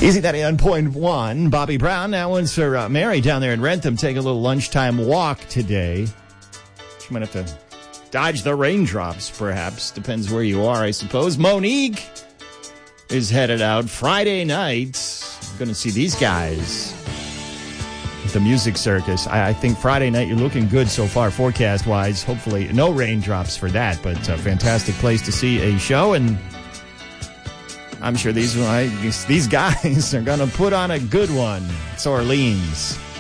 Easy 99.1. Bobby Brown. That one's for Mary down there in Rentham. Take a little lunchtime walk today. She might have to dodge the raindrops, perhaps. Depends where you are, I suppose. Monique is headed out Friday night. I'm going to see these guys at the Music Circus. I think Friday night you're looking good so far, forecast-wise. Hopefully no raindrops for that, but a fantastic place to see a show, and I'm sure these guys are going to put on a good one. It's Orleans.